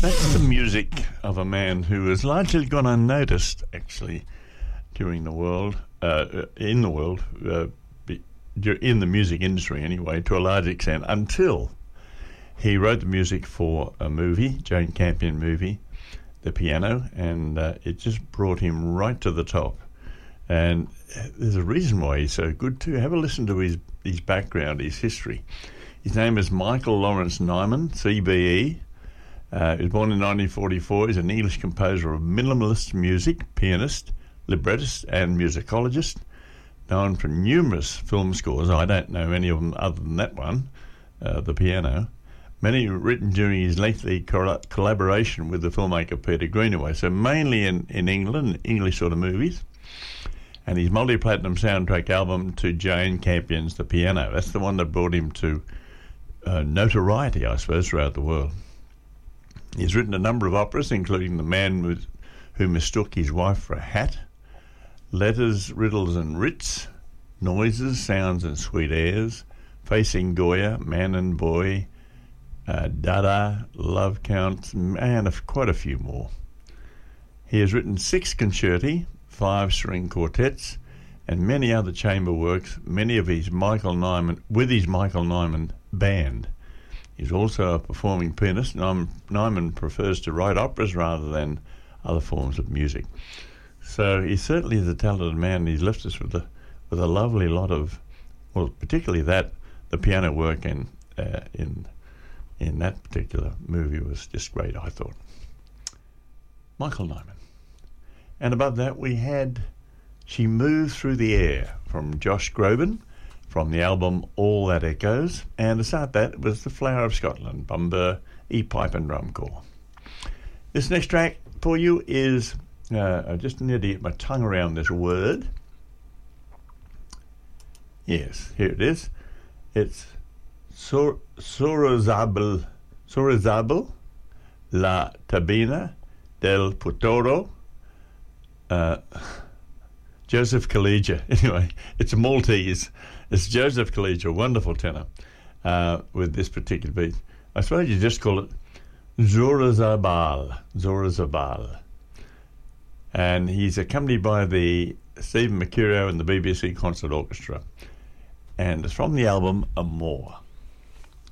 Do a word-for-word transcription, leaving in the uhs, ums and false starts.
That's the music of a man who has largely gone unnoticed, actually, during the world, uh, in the world, uh, be, in the music industry anyway, to a large extent, until he wrote the music for a movie, Jane Campion movie, The Piano, and uh, it just brought him right to the top. And there's a reason why he's so good too. Have a listen to his, his background, his history. His name is Michael Lawrence Nyman, C B E. Uh, he was born in nineteen forty-four. He's an English composer of minimalist music, pianist, librettist and musicologist, known for numerous film scores. I don't know any of them other than that one, uh, The Piano. Many written during his lengthy co- collaboration with the filmmaker Peter Greenaway, so mainly in, in England, English sort of movies. And his multi-platinum soundtrack album to Jane Campion's The Piano. That's the one that brought him to uh, notoriety, I suppose, throughout the world. He's written a number of operas, including The Man with, Who Mistook His Wife for a Hat, Letters, Riddles and Writs, Noises, Sounds and Sweet Airs, Facing Goya, Man and Boy, uh, Dada, Love Counts, and a, quite a few more. He has written six concerti, five string quartets, and many other chamber works, many of his Michael Nyman, with his Michael Nyman band. He's also a performing pianist. Nyman prefers to write operas rather than other forms of music. So he certainly is a talented man, and he's left us with a, with a lovely lot of, well, particularly that, the piano work in, uh, in, in that particular movie was just great, I thought. Michael Nyman. And above that we had She Moves Through the Air from Josh Groban from the album All That Echoes. And to start that was The Flower of Scotland, Bumber, E-Pipe and Drum Corps. This next track for you is, uh, I just need to get my tongue around this word. Yes, here it is. It's Sor- Sorazabal, Sorazabal, La Tabina del Putoro, Uh, Joseph Kalija. Anyway, it's a Maltese. It's Joseph Kalija, a wonderful tenor, uh, with this particular beat. I suppose you just call it Zorazabal. Zorazabal. And he's accompanied by the Stephen Mercurio and the B B C Concert Orchestra. And it's from the album Amor.